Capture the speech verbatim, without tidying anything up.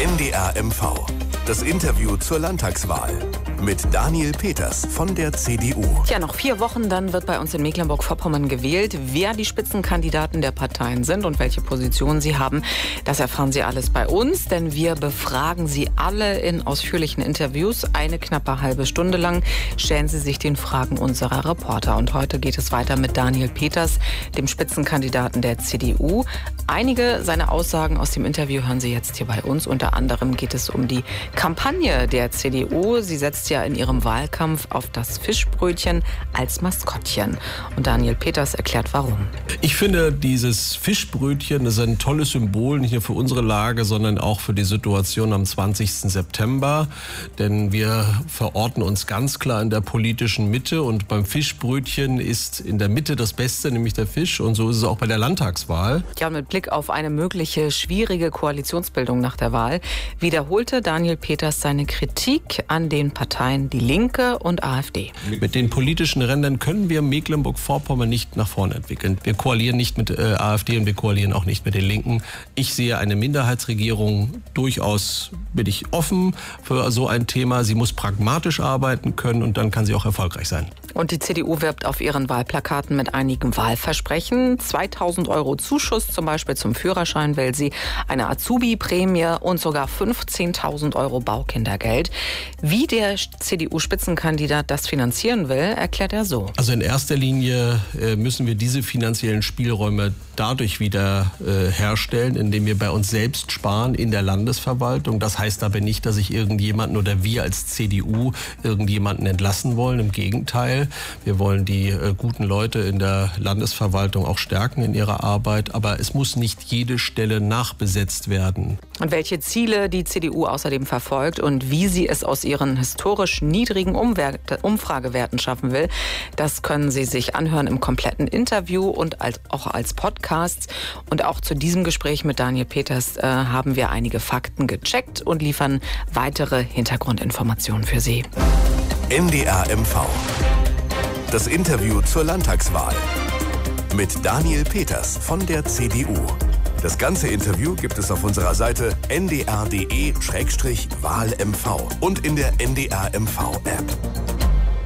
N D R M V. Das Interview zur Landtagswahl mit Daniel Peters von der C D U. Tja, noch vier Wochen, dann wird bei uns in Mecklenburg-Vorpommern gewählt. Wer die Spitzenkandidaten der Parteien sind und welche Positionen sie haben, das erfahren Sie alles bei uns, denn wir befragen Sie alle in ausführlichen Interviews. Eine knappe halbe Stunde lang stellen Sie sich den Fragen unserer Reporter. Und heute geht es weiter mit Daniel Peters, dem Spitzenkandidaten der C D U. Einige seiner Aussagen aus dem Interview hören Sie jetzt hier bei uns. Unter anderem geht es um die Kampagne der C D U. Sie setzt ja in ihrem Wahlkampf auf das Fischbrötchen als Maskottchen. Und Daniel Peters erklärt, warum. Ich finde, dieses Fischbrötchen ist ein tolles Symbol, nicht nur für unsere Lage, sondern auch für die Situation am zwanzigsten September. Denn wir verorten uns ganz klar in der politischen Mitte. Und beim Fischbrötchen ist in der Mitte das Beste, nämlich der Fisch. Und so ist es auch bei der Landtagswahl. Ja, und mit Blick auf eine mögliche schwierige Koalitionsbildung nach der Wahl wiederholte Daniel Peters seine Kritik an den Parteien Die Linke und AfD. Mit den politischen Rändern können wir Mecklenburg-Vorpommern nicht nach vorne entwickeln. Wir koalieren nicht mit äh, AfD und wir koalieren auch nicht mit den Linken. Ich sehe eine Minderheitsregierung durchaus, bin ich offen für so ein Thema. Sie muss pragmatisch arbeiten können und dann kann sie auch erfolgreich sein. Und die C D U wirbt auf ihren Wahlplakaten mit einigen Wahlversprechen. zweitausend Euro Zuschuss zum Beispiel zum Führerschein will sie, eine Azubi-Prämie und sogar fünfzehntausend Euro Baukindergeld. Wie der C D U-Spitzenkandidat das finanzieren will, erklärt er so. Also in erster Linie äh, müssen wir diese finanziellen Spielräume dadurch wieder äh, herstellen, indem wir bei uns selbst sparen in der Landesverwaltung. Das heißt aber nicht, dass ich irgendjemanden oder wir als C D U irgendjemanden entlassen wollen. Im Gegenteil, wir wollen die äh, guten Leute in der Landesverwaltung auch stärken in ihrer Arbeit. Aber es muss nicht jede Stelle nachbesetzt werden. Und welche Ziele die C D U außerdem verfolgt und wie sie es aus ihren historisch niedrigen Umfragewerten schaffen will, das können Sie sich anhören im kompletten Interview und als, auch als Podcast. Und auch zu diesem Gespräch mit Daniel Peters äh, haben wir einige Fakten gecheckt und liefern weitere Hintergrundinformationen für Sie. N D R M V. Das Interview zur Landtagswahl mit Daniel Peters von der C D U. Das ganze Interview gibt es auf unserer Seite n d r punkt d e Wahl M V und in der N D R M V App.